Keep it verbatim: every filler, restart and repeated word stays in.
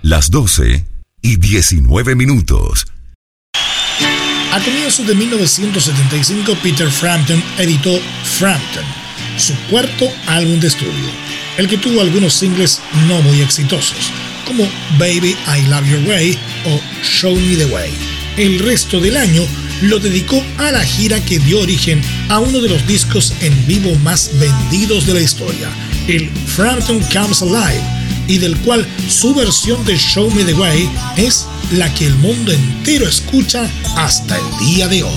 Las doce y diecinueve minutos. A comienzos de mil novecientos setenta y cinco, Peter Frampton editó Frampton, su cuarto álbum de estudio, el que tuvo algunos singles no muy exitosos, como Baby I Love Your Way o Show Me The Way. El resto del año lo dedicó a la gira que dio origen a uno de los discos en vivo más vendidos de la historia, el Frampton Comes Alive, y del cual su versión de Show Me The Way es la que el mundo entero escucha hasta el día de hoy.